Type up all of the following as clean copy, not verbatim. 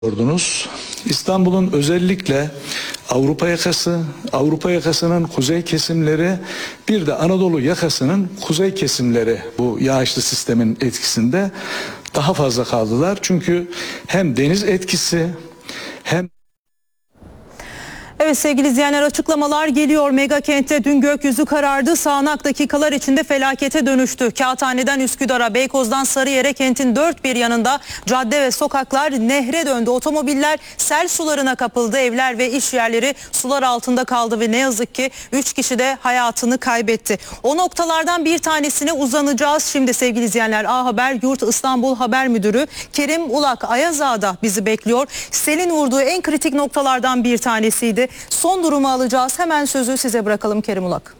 Sordunuz. İstanbul'un özellikle Avrupa yakasının kuzey kesimleri, bir de Anadolu yakasının kuzey kesimleri bu yağışlı sistemin etkisinde daha fazla kaldılar. Çünkü hem deniz etkisi hem... Evet sevgili izleyenler, açıklamalar geliyor. Mega kentte dün gökyüzü karardı. Sağanak dakikalar içinde felakete dönüştü. Kağıthane'den Üsküdar'a, Beykoz'dan Sarıyer'e kentin dört bir yanında cadde ve sokaklar nehre döndü. Otomobiller sel sularına kapıldı. Evler ve iş yerleri sular altında kaldı ve ne yazık ki 3 kişi de hayatını kaybetti. O noktalardan bir tanesine uzanacağız şimdi sevgili izleyenler. A Haber Yurt İstanbul Haber Müdürü Kerim Ulak Ayaz Ağa'da bizi bekliyor. Selin vurduğu en kritik noktalardan bir tanesiydi. Son durumu alacağız. Hemen sözü size bırakalım Kerim Ulak.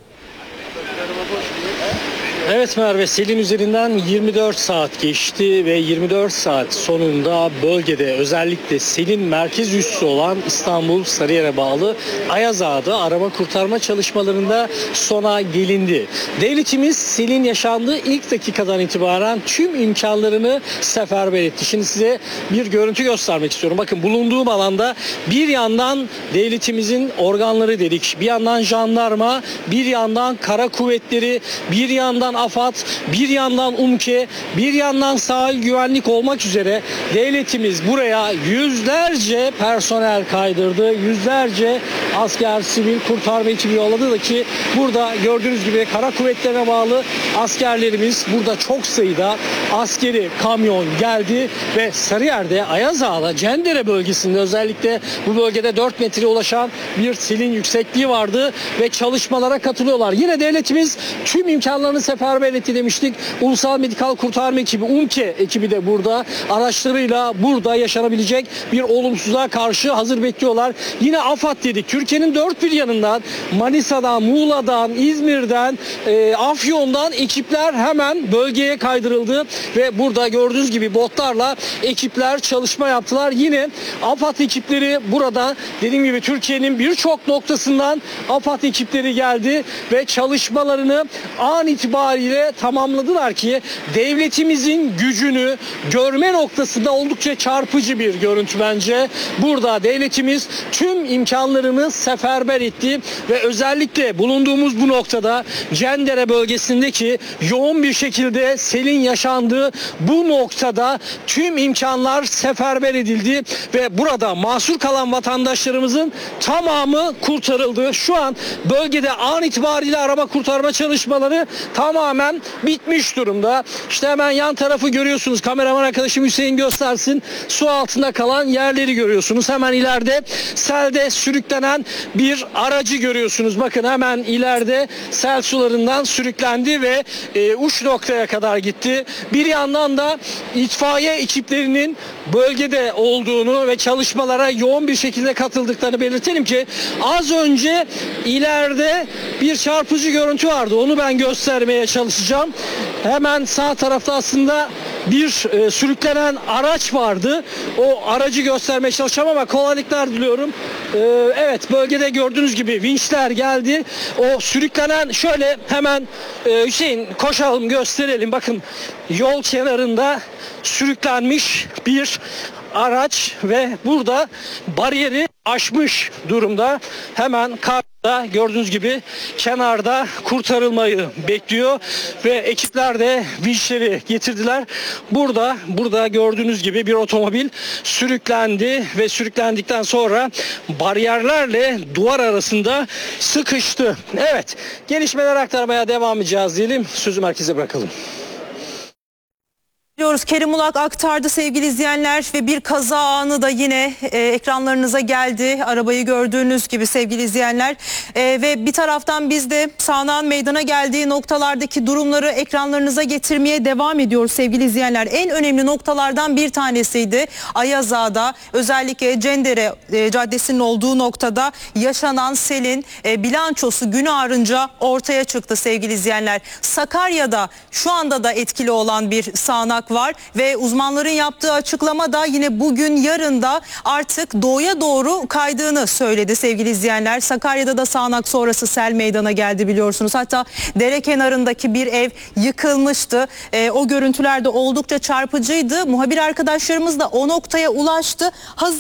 Evet Merve, selin üzerinden 24 saat geçti ve 24 saat sonunda bölgede özellikle selin merkez üssü olan İstanbul Sarıyer'e bağlı Ayaz Ağa'da arama kurtarma çalışmalarında sona gelindi. Devletimiz selin yaşandığı ilk dakikadan itibaren tüm imkanlarını seferber etti. Şimdi size bir görüntü göstermek istiyorum. Bakın, bulunduğum alanda bir yandan devletimizin organları dedik, bir yandan jandarma, bir yandan kara kuvvetleri, bir yandan AFAD, bir yandan UMKE, bir yandan sahil güvenlik olmak üzere devletimiz buraya yüzlerce personel kaydırdı. Yüzlerce asker, sivil kurtarma ekibi yolladı da ki burada gördüğünüz gibi kara kuvvetlerine bağlı askerlerimiz, burada çok sayıda askeri kamyon geldi ve Sarıyer'de, Ayaz Ağa'da, Cendere bölgesinde, özellikle bu bölgede 4 metreye ulaşan bir selin yüksekliği vardı ve çalışmalara katılıyorlar. Yine devletimiz tüm imkanlarını seferber etti demiştik. Ulusal Medikal Kurtarma Ekibi, UMKE ekibi de burada araçlarıyla burada yaşanabilecek bir olumsuzluğa karşı hazır bekliyorlar. Yine AFAD dedik. Türkiye'nin dört bir yanından, Manisa'dan, Muğla'dan, İzmir'den, Afyon'dan ekipler hemen bölgeye kaydırıldı ve burada gördüğünüz gibi botlarla ekipler çalışma yaptılar. Yine AFAD ekipleri burada, dediğim gibi Türkiye'nin birçok noktasından AFAD ekipleri geldi ve çalışmalarını an itibariyle tamamladılar ki devletimizin gücünü görme noktasında oldukça çarpıcı bir görüntü bence. Burada devletimiz tüm imkanlarını seferber etti ve özellikle bulunduğumuz bu noktada Cendere bölgesindeki yoğun bir şekilde selin yaşandığı bu noktada tüm imkanlar seferber edildi ve burada mahsur kalan vatandaşlarımızın tamamı kurtarıldı. Şu an bölgede an itibariyle arama kurtarma çalışmaları tamamen bitmiş durumda. İşte hemen yan tarafı görüyorsunuz. Kameraman arkadaşım Hüseyin göstersin. Su altında kalan yerleri görüyorsunuz. Hemen ileride selde sürüklenen bir aracı görüyorsunuz. Bakın, hemen ileride sel sularından sürüklendi ve uç noktaya kadar gitti. Bir yandan da itfaiye ekiplerinin bölgede olduğunu ve çalışmalara yoğun bir şekilde katıldıklarını belirtelim ki az önce ileride bir çarpıcı görüntü vardı. Onu ben göstermeye çalışacağım. Hemen sağ tarafta aslında bir sürüklenen araç vardı. O aracı göstermeye çalışacağım ama kolaylıklar diliyorum. Evet, bölgede gördüğünüz gibi vinçler geldi. O sürüklenen, şöyle hemen Hüseyin koşalım gösterelim. Bakın, yol kenarında sürüklenmiş bir araç ve burada bariyeri aşmış durumda. Hemen karda gördüğünüz gibi kenarda kurtarılmayı bekliyor ve ekipler de vinçleri getirdiler. Burada gördüğünüz gibi bir otomobil sürüklendi ve sürüklendikten sonra bariyerlerle duvar arasında sıkıştı. Evet, gelişmeler aktarmaya devam edeceğiz diyelim. Sözü merkeze bırakalım. Kerim Ulak aktardı sevgili izleyenler ve bir kaza anı da yine ekranlarınıza geldi. Arabayı gördüğünüz gibi sevgili izleyenler ve bir taraftan biz de sağanağın meydana geldiği noktalardaki durumları ekranlarınıza getirmeye devam ediyoruz sevgili izleyenler. En önemli noktalardan bir tanesiydi Ayaz Ağa'da, özellikle Cendere Caddesi'nin olduğu noktada yaşanan selin bilançosu gün ağarınca ortaya çıktı sevgili izleyenler. Sakarya'da şu anda da etkili olan bir sağanak sağanak var ve uzmanların yaptığı açıklama da yine bugün yarın da artık doğuya doğru kaydığını söyledi sevgili izleyenler. Sakarya'da da sağanak sonrası sel meydana geldi biliyorsunuz. Hatta dere kenarındaki bir ev yıkılmıştı. O görüntüler de oldukça çarpıcıydı. Muhabir arkadaşlarımız da o noktaya ulaştı.